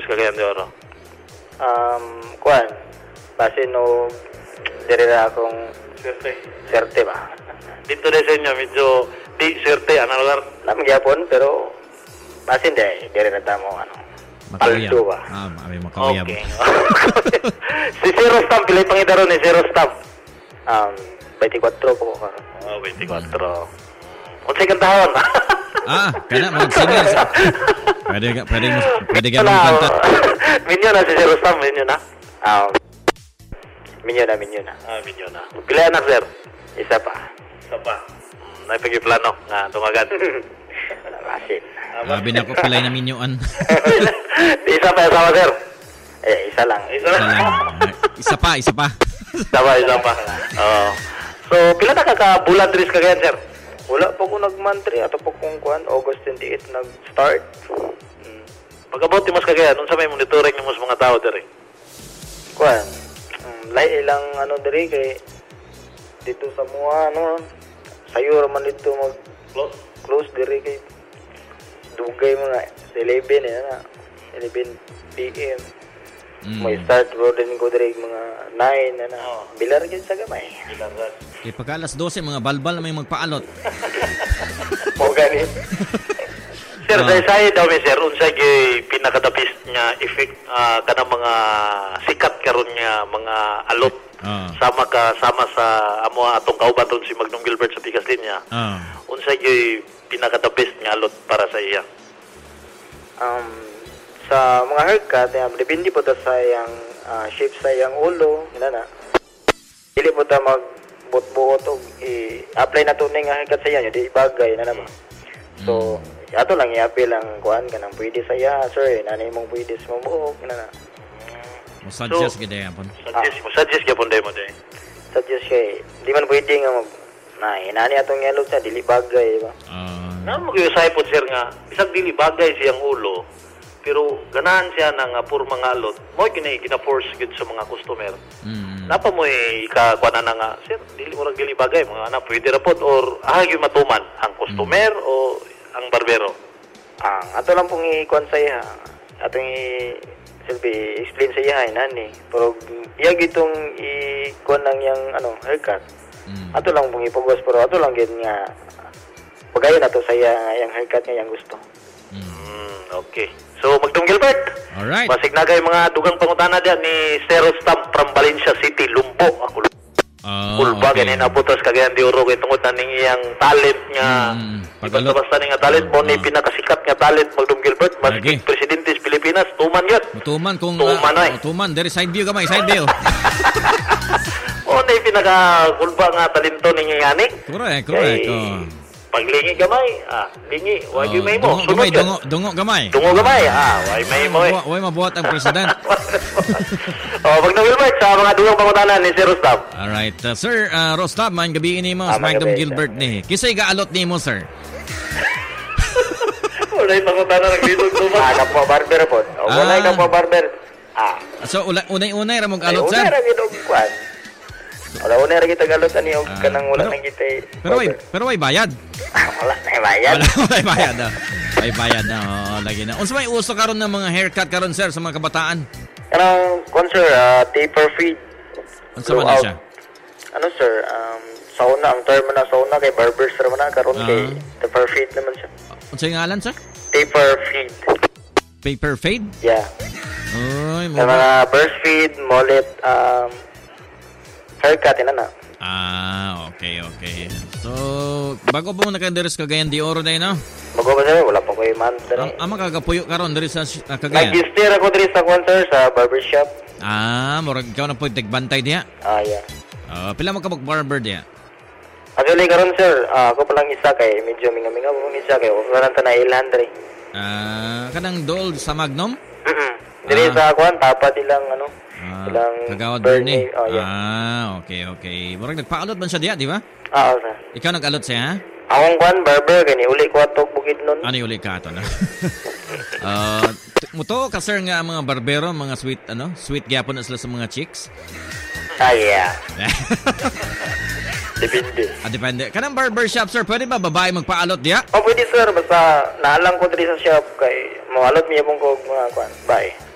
Cagayan de Oro? Kuan. Base no dire na akong serte ba. Dito din sa inyo, medyo di swerte, ano lugar? Lam gyapon pero base dire na tamo ano. Paldo ba? May makawiyab. Okay. Si Zero Stamp, pilay pangidaro ni Zero Stamp. 24 po ko karon. 24. Unsay kantahon? Kana mga singers. Pwede ka mong kanta. Minyo na si Zero Stamp, minyo na. Minyo na. Minyo na. Pila anak, sir? Isa pa. Naipag-plano nga tungagan. Basin. Sabi na ko pilay na minyoan. Isa pa, sir? Isa lang. Isa pa. Isa pa. So, pila na kakabulan diri sa Cagayan, sir? Wala po ko nag-monthly ato po kung kuan August 28 nag-start. Pagabot ti mas Cagayan, unsa may monitoring nimo sa mga tao diri? Kuan. Lay ilang diri kay dito sa mga sayo man dito mag close diri kay dugay mo na 11 na 11 PM. May start rodin ko diri mga 9 na. Bilar gyud sa gamay. Kay pagka alas 12 mga balbal na may magpaalot. Mo gani. Sir, say daw mi sir, unsay gyud pinakadapis nga effect kanang mga sikat karon nga mga alot. Sama sa amo atong kauban ron si Magnum Gilbert sa Pikas Linya. Unsay gyud pinakadapis nga alot para sa iya? Sa mga haircut, depende po ta sa iyang shape sa iyang ulo, na. Dili po ta magbut-buot o i-apply na tunay nga haircut sa iya, di bagay na naman. So, ato lang i-apply lang kuan kanang pwede sa iya, sir, nanay mong pwede sa mabuhok, na. Suggest gid yapon. Suggest gyapon day mo day. Suggest kay di man pwede nga inani atong yellow sa dili bagay ba. Mo gyud po sir nga bisag dili bagay siyang ulo. Pero ganahan siya ng pur mga alot. Mo gina-force gid sa mga customer. Napa mo ikakuan na nga, sir, dili mo dili bagay mga ana pwede ra pod or gyud matuman ang customer o ang barbero. Ato lang pong ikuan sa iya. Atong explain sa iya inani. Pero iya gitong ikuan lang yang haircut. Ato lang pong ipugos pero ato lang gid nga pagayon ato sa iya yang haircut nga yang gusto. Okay. So, Magdong Gilbert. Alright. Basig na kayo mga dugang pangutana dyan ni Zero Stamp from Valencia City, Lumbo. Ako Kulba, ganyan na putas Cagayan de Oro kay tungod na ning iyang talent nga. Basta nga talent mo ni pinakasikat nga talent Magdong Gilbert. Mas presidente sa Pilipinas, tuman yun. Tuman, there is side view gamay, side view. Na pinaka-kulba nga talento ni ngani. Correct. Paglingi gamay, lingi, wag yung may mo. Dungo gamay. Wag may mo. Way mabuhat ang president. Magdong Gilbert sa mga dugang pangutanan ni Sir Rostab. Alright, Sir Rostab, man gabi ni mo sa Magdong Gilbert ni. Kisay gaalot ni mo, sir? Wala yung pangutanan ng dito. Kapwa barber po. Wala yung kapwa barber. So, unay-unay ramong alot, sir? Unay ra gid og kwan. Wala una ra kita galot ani og kanang wala nang kita. Pero way bayad. Wala na bayad. Wala bayad. May bayad na. Lagi na. Unsa may uso karon ng mga haircut karon, sir, sa mga kabataan? Kanang concert taper fade. Unsa man siya? Sir, sauna ang term na sauna kay barbers ra man karon kay taper fade naman siya. Unsay ngalan, sir? Taper fade. Paper fade? Yeah. Oy, mga burst fade, mullet, haircut na. Okay. So, bago po naka-deres Cagayan de Oro na no? Bago ba sir? Wala pa ko man. Ang makagapuyo karon diri sa Cagayan. Nag-steer ako diri sa concert sa barbershop. Murag ikaw na po tagbantay diha. Yeah. Pila mo ka barber diha? Actually karon sir, ako pa lang isa kay medyo minga-minga mo isa kay usaran ta na 800. Kanang doll sa Magnum? Diri sa kuan tapat ilang Kagawad Bernie. Okay. Murag nagpaalot man siya diya, di ba? Sir. Ikaw nag-alot siya, ha? Akong kuan barber gani uli ko atok bukid nun. Uli ka ato na. Muto ka sir nga mga barbero, mga sweet gyapon na sila sa mga chicks. Yeah. Depende. Kanang barbershop, sir, pwede ba babae magpaalot diya? Pwede sir, basta naalang ko diri sa shop kay mawalot miya pong ko mga kuan. Bye.